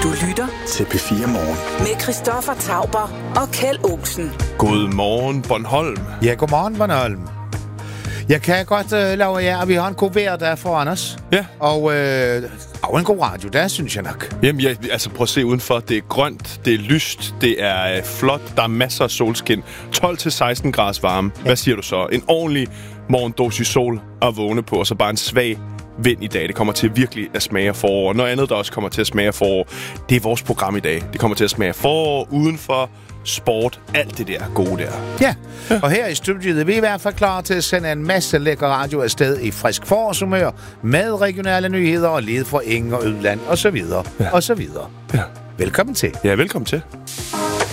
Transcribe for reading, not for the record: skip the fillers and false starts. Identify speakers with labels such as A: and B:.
A: Du lytter
B: til P4 Morgen
A: med Christoffer Tauber og Kjeld Olsen.
C: God morgen, Bornholm.
D: Ja, godmorgen, Bornholm. Jeg kan godt love jer, at vi har en god vejr der foran os.
C: Ja.
D: Og en god radio, der synes jeg nok.
C: Jamen, prøv at se udenfor. Det er grønt, det er lyst, det er flot. Der er masser af solskin. 12-16 graders varme. Ja. Hvad siger du så? En ordentlig morgendosis sol at vågne på, og så bare en svag vind i dag. Det kommer til virkelig at smage af forår. Noget andet, der også kommer til at smage af forår, det er vores program i dag. Det kommer til at smage af forår, udenfor, sport, alt det der gode der.
D: Ja, og her i studiet er vi i hvert fald klar til at sende en masse lækker radio afsted i frisk forårshumør, med regionale nyheder og led fra ingen og udland, og så videre, og så videre.
C: Ja.
D: Velkommen til.
C: Ja, velkommen til.